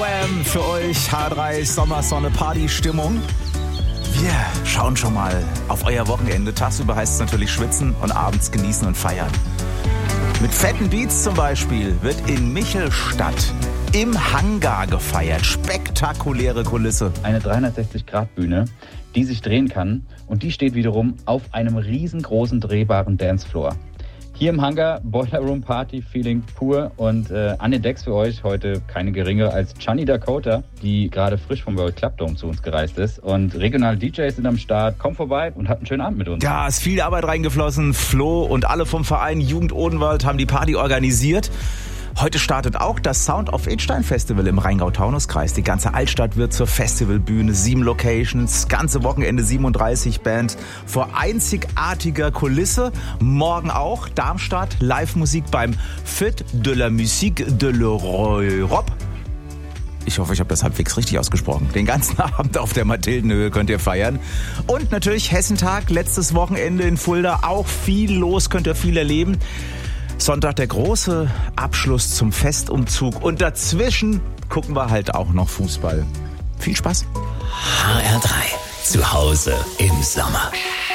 Wham für euch, H3 Sommersonne Party-Stimmung. Wir schauen schon mal auf euer Wochenende. Tagsüber heißt es natürlich schwitzen und abends genießen und feiern. Mit fetten Beats zum Beispiel wird in Michelstadt im Hangar gefeiert. Spektakuläre Kulisse. Eine 360-Grad-Bühne, die sich drehen kann, und die steht wiederum auf einem riesengroßen drehbaren Dancefloor. Hier im Hangar Boiler Room Party Feeling pur, und an den Decks für euch heute keine geringere als Chani Dakota, die gerade frisch vom World Club Dome zu uns gereist ist, und regionale DJs sind am Start. Kommt vorbei und habt einen schönen Abend mit uns. Ja, ist viel Arbeit reingeflossen. Flo und alle vom Verein Jugend Odenwald haben die Party organisiert. Heute startet auch das Sound of Idstein Festival im Rheingau-Taunus-Kreis. Die ganze Altstadt wird zur Festivalbühne, 7 Locations, ganze Wochenende 37 Bands vor einzigartiger Kulisse. Morgen auch Darmstadt, Live-Musik beim Fête de la Musique de l'Europe. Ich hoffe, ich habe das halbwegs richtig ausgesprochen. Den ganzen Abend auf der Mathildenhöhe könnt ihr feiern. Und natürlich Hessentag, letztes Wochenende in Fulda. Auch viel los, könnt ihr viel erleben. Sonntag der große Abschluss zum Festumzug. Und dazwischen gucken wir halt auch noch Fußball. Viel Spaß. HR3, zu Hause im Sommer.